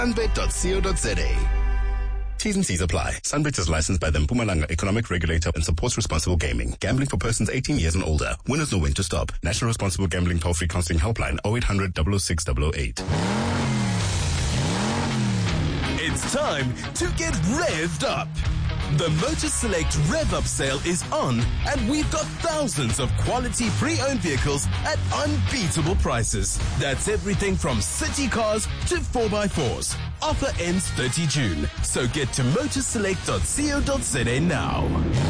Sunbet.co.za. T's and C's apply. Sunbet is licensed by the Mpumalanga Economic Regulator and supports responsible gaming. Gambling for persons 18 years and older. Winners know when to stop. National Responsible Gambling Toll-Free Counseling Helpline 0800 006 008. It's time to get revved up. The Motor Select Rev Up sale is on, and we've got thousands of quality pre-owned vehicles at unbeatable prices. That's everything from city cars to 4x4s. Offer ends 30 June, so get to motorselect.co.za now.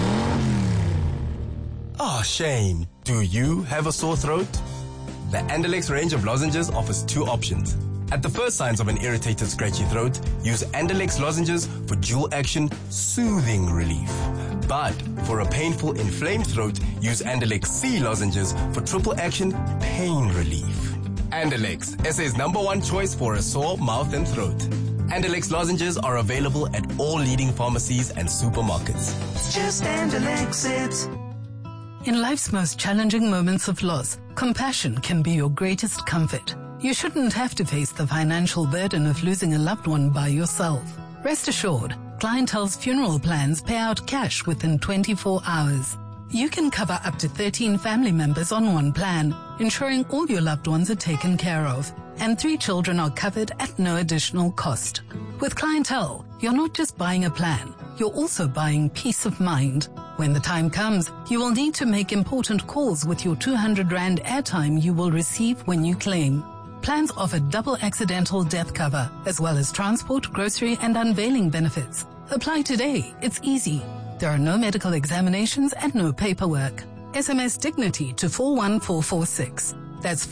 Oh, shame. Do you have a sore throat? The Andalex range of lozenges offers two options. At the first signs of an irritated, scratchy throat, use Andalex lozenges for dual-action, soothing relief. But for a painful, inflamed throat, use Andalex C lozenges for triple-action, pain relief. Andalex, SA's #1 choice for a sore mouth and throat. Andalex lozenges are available at all leading pharmacies and supermarkets. Just Andalex it. In life's most challenging moments of loss, compassion can be your greatest comfort. You shouldn't have to face the financial burden of losing a loved one by yourself. Rest assured, Clientele's funeral plans pay out cash within 24 hours. You can cover up to 13 family members on one plan, ensuring all your loved ones are taken care of, and 3 children are covered at no additional cost. With Clientele, you're not just buying a plan, you're also buying peace of mind. When the time comes, you will need to make important calls with your 200 Rand airtime you will receive when you claim. Plans offer double accidental death cover, as well as transport, grocery, and unveiling benefits. Apply today. It's easy. There are no medical examinations and no paperwork. SMS Dignity to 41446. That's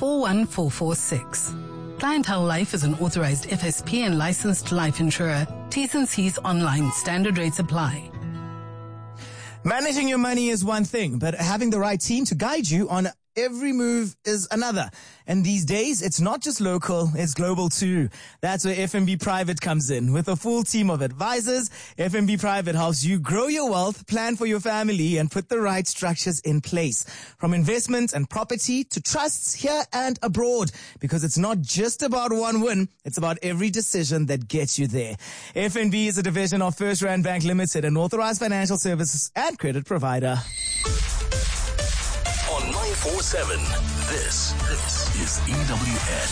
41446. Clientele Life is an authorized FSP and licensed life insurer. T's and C's online. Standard rates apply. Managing your money is one thing, but having the right team to guide you on every move is another. And these days, it's not just local, it's global too. That's where FNB Private comes in. With a full team of advisors, FNB Private helps you grow your wealth, plan for your family, and put the right structures in place. From investment and property to trusts here and abroad. Because it's not just about one win, it's about every decision that gets you there. FNB is a division of First Rand Bank Limited, an authorized financial services and credit provider. On 947, this is EWN.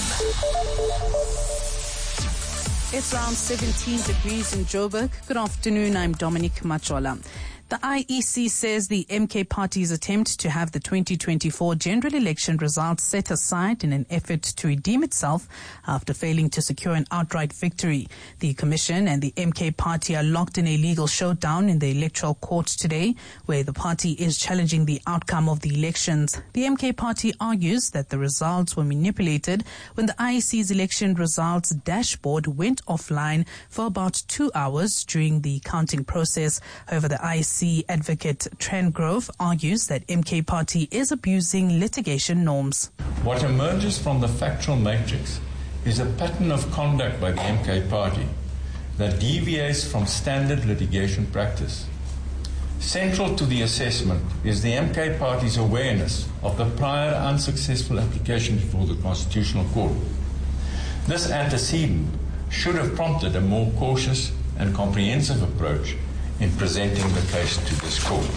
It's around 17 degrees in Joburg. Good afternoon, I'm Dominic Machola. The IEC says the MK Party's attempt to have the 2024 general election results set aside in an effort to redeem itself after failing to secure an outright victory. The Commission and the MK Party are locked in a legal showdown in the Electoral Court today, where the party is challenging the outcome of the elections. The MK Party argues that the results were manipulated when the IEC's election results dashboard went offline for about 2 hours during the counting process. However, the IEC advocate Trent Grove argues that MK Party is abusing litigation norms. What emerges from the factual matrix is a pattern of conduct by the MK Party that deviates from standard litigation practice. Central to the assessment is the MK Party's awareness of the prior unsuccessful application before the Constitutional Court. This antecedent should have prompted a more cautious and comprehensive approach in presenting the case to this court.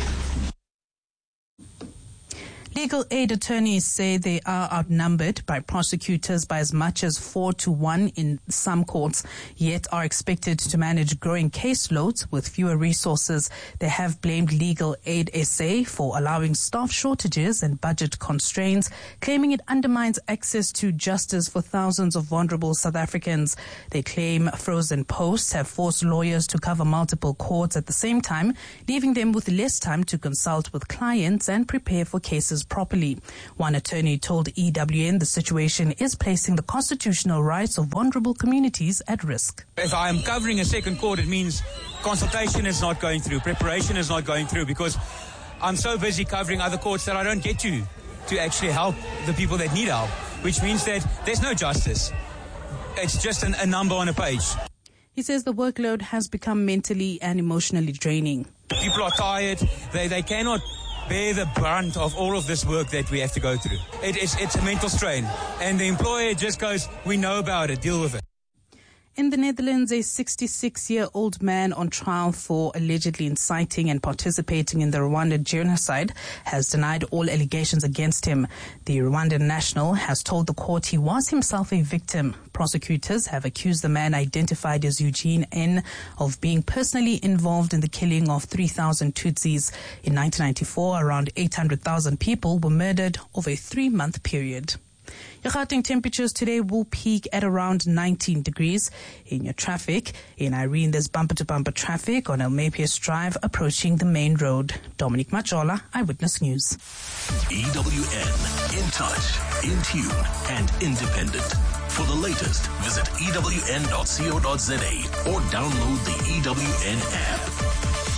Legal aid attorneys say they are outnumbered by prosecutors by as much as 4-1 in some courts, yet are expected to manage growing caseloads with fewer resources. They have blamed Legal Aid SA for allowing staff shortages and budget constraints, claiming it undermines access to justice for thousands of vulnerable South Africans. They claim frozen posts have forced lawyers to cover multiple courts at the same time, leaving them with less time to consult with clients and prepare for cases properly. One attorney told EWN the situation is placing the constitutional rights of vulnerable communities at risk. If I'm covering a second court, it means consultation is not going through, preparation is not going through, because I'm so busy covering other courts that I don't get to actually help the people that need help, which means that there's no justice. It's just a number on a page. He says the workload has become mentally and emotionally draining. People are tired. They cannot bear the brunt of all of this work that we have to go through. It's a mental strain. And the employer just goes, we know about it, deal with it. In the Netherlands, a 66-year-old man on trial for allegedly inciting and participating in the Rwandan genocide has denied all allegations against him. The Rwandan national has told the court he was himself a victim. Prosecutors have accused the man, identified as Eugene N., of being personally involved in the killing of 3,000 Tutsis. In 1994, around 800,000 people were murdered over a 3-month period. Your Gauteng temperatures today will peak at around 19 degrees. In your traffic, in Irene, there's bumper-to-bumper traffic on Elmapius Drive approaching the main road. Dominic Machola, Eyewitness News. EWN, in touch, in tune, and independent. For the latest, visit ewn.co.za or download the EWN app.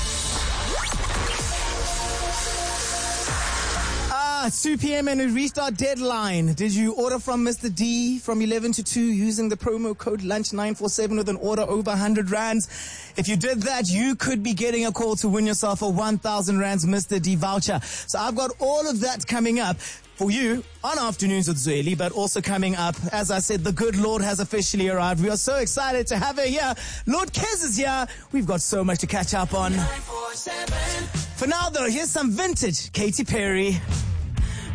It's 2 p.m. and we reached our deadline. Did you order from Mr. D from 11 to 2 using the promo code LUNCH947 with an order over 100 rands? If you did that, you could be getting a call to win yourself a 1,000 rands Mr. D voucher. So I've got all of that coming up for you on Afternoons with Zweli, but also coming up, as I said, the good Lord has officially arrived. We are so excited to have her here. Lord Kez is here. We've got so much to catch up on. For now, though, here's some vintage Katy Perry.